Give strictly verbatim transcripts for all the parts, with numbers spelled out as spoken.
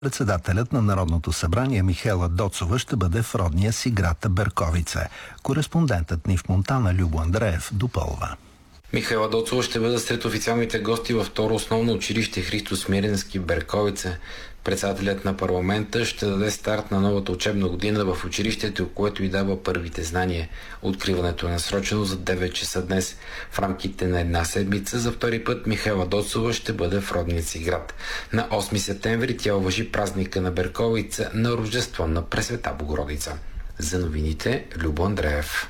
Председателят на Народното събрание Михаела Доцова ще бъде в родния си град Берковица. Кореспондентът ни в Монтана Любо Андреев допълва. Михаела Доцова ще бъде сред официалните гости във второ основно училище Христо Смиренски Берковица. Председателят на парламента ще даде старт на новата учебна година в училището, което и дава първите знания. Откриването е насрочено за девет часа днес. В рамките на една седмица за втори път Михаела Доцова ще бъде в родния си град. На осми септември тя уважи празника на Берковица на Рождество на Пресвета Богородица. За новините Любо Андреев.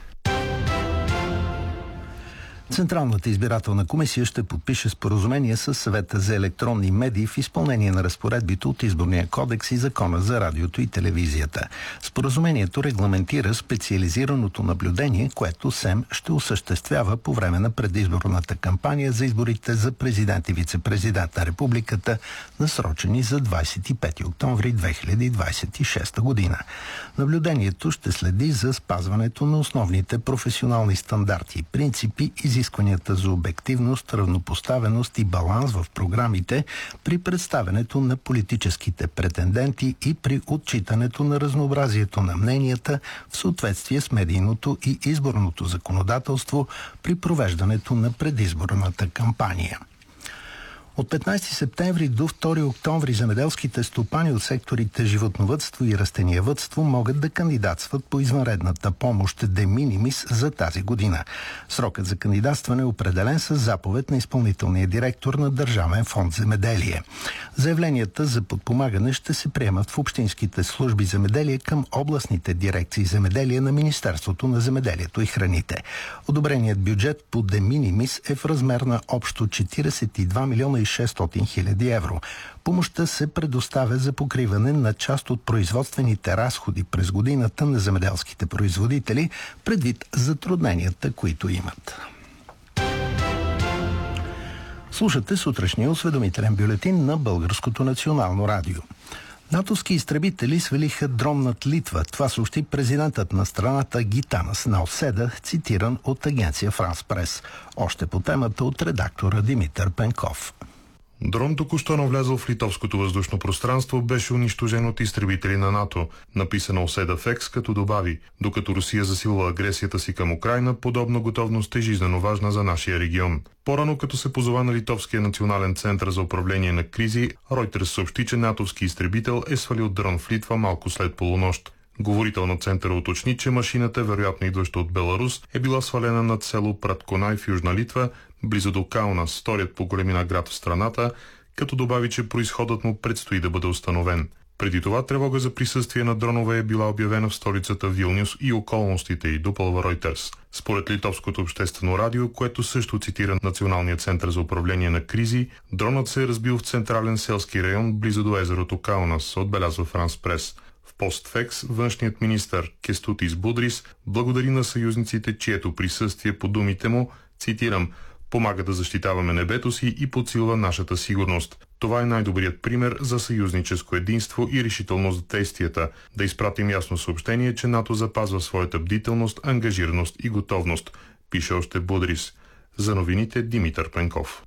Централната избирателна комисия ще подпише споразумение с Съвета за електронни медии в изпълнение на разпоредбите от Изборния кодекс и Закона за радиото и телевизията. Споразумението регламентира специализираното наблюдение, което СЕМ ще осъществява по време на предизборната кампания за изборите за президент и вице-президент на републиката, насрочени за двадесет и пети октомври две хиляди двадесет и шеста година. Наблюдението ще следи за спазването на основните професионални стандарти и принципи, изискванията за обективност, равнопоставеност и баланс в програмите при представянето на политическите претенденти и при отчитането на разнообразието на мненията в съответствие с медийното и изборното законодателство при провеждането на предизборната кампания. От петнадесети септември до втори октомври земеделските стопани от секторите животновъдство и растениевъдство могат да кандидатстват по извънредната помощ de minimis за тази година. Срокът за кандидатстване е определен с заповед на изпълнителния директор на Държавен фонд земеделие. Заявленията за подпомагане ще се приемат в общинските служби земеделие към областните дирекции земеделие на Министерството на земеделието и храните. Одобреният бюджет по de minimis е в размер на общо четиридесет и два милиона и шестстотин хиляди евро. Помощта се предоставя за покриване на част от производствените разходи през годината на земеделските производители, предвид затрудненията, които имат. Слушате сутрешния осведомителен бюлетин на Българското национално радио. натовски изтребители свалиха дрон над Литва. Това съобщи президентът на страната Гитанас Науседа, цитиран от агенция Франс Прес. Още по темата от редактора Димитър Пенков. Дрон току-що навлязъл в литовското въздушно пространство беше унищожен от изтребители на НАТО, написа Науседа в Екс, като добави: докато Русия засилва агресията си към Украйна, подобна готовност е жизнено важна за нашия регион. По-рано, като се позова на Литовския национален център за управление на кризи, Ройтерс съобщи, че натовски изтребител е свалил дрон в Литва малко след полунощ. Говорител на центъра уточни, че машината, вероятно идваща от Беларус, е била свалена над село Пратконай в Южна Литва, близо до Каунас, вторият по големина град в страната, като добави, че произходът му предстои да бъде установен. Преди това тревога за присъствие на дронове е била обявена в столицата Вилнюс и околностите й, допълва Ройтерс. Според литовското обществено радио, което също цитира Националния център за управление на кризи, дронът се е разбил в централен селски район близо до езерото Каунас, отбелязва Франс Прес. В постфекс външният министър Кестутис Будрис благодари на съюзниците, чието присъствие, по думите му, цитирам, помага да защитаваме небето си и подсилва нашата сигурност. Това е най-добрият пример за съюзническо единство и решителност за действията. Да изпратим ясно съобщение, че НАТО запазва своята бдителност, ангажираност и готовност, пише още Будрис. За новините Димитър Пенков.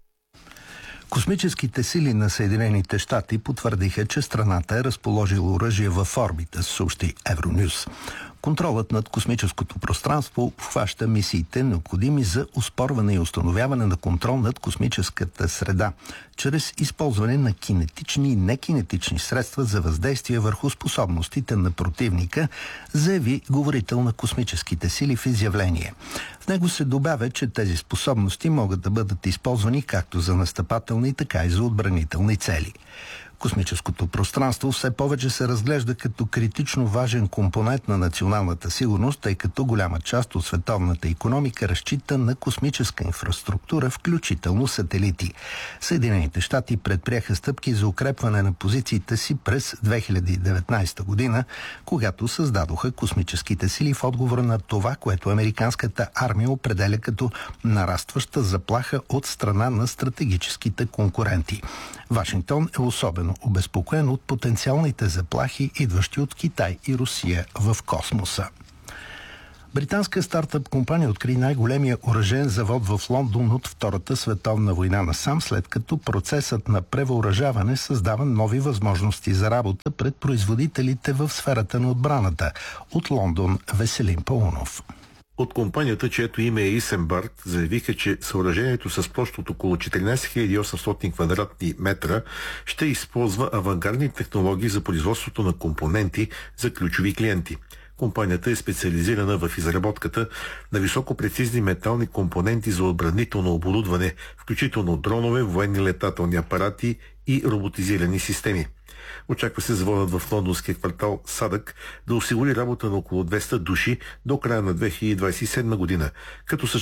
Космическите сили на Съединените щати потвърдиха, че страната е разположила оръжие в орбита, съобщи Евронюс. Контролът над космическото пространство обхваща мисиите, необходими за оспорване и установяване на контрол над космическата среда, чрез използване на кинетични и некинетични средства за въздействие върху способностите на противника, заяви говорител на космическите сили в изявление. В него се добавя, че тези способности могат да бъдат използвани както за настъпателни, така и за отбранителни цели. Космическото пространство все повече се разглежда като критично важен компонент на националната сигурност, тъй като голяма част от световната икономика разчита на космическа инфраструктура, включително сателити. Съединените щати предприеха стъпки за укрепване на позициите си през две хиляди и деветнадесета година, когато създадоха космическите сили в отговор на това, което американската армия определя като нарастваща заплаха от страна на стратегическите конкуренти. Вашингтон е особено обезпокоен от потенциалните заплахи, идващи от Китай и Русия в космоса. Британска стартъп компания откри най-големия оръжен завод в Лондон от Втората световна война насам, след като процесът на превъоръжаване създава нови възможности за работа пред производителите в сферата на отбраната. От Лондон Веселин Паунов. От компанията, чието име е Исенбард, заявиха, че съоръжението с площ от около четиринадесет хиляди и осемстотин квадратни метра ще използва авангардни технологии за производството на компоненти за ключови клиенти. Компанията е специализирана в изработката на високопрецизни метални компоненти за отбранително оборудване, включително дронове, военни летателни апарати и роботизирани системи. Очаква се заводът в лондонския квартал Садък да осигури работа на около двеста души до края на две хиляди двадесет и седма година, като